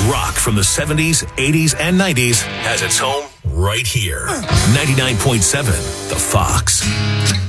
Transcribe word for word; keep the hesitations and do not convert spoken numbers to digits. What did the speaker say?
Rock from the seventies, eighties, and nineties has its home right here. ninety-nine point seven The Fox.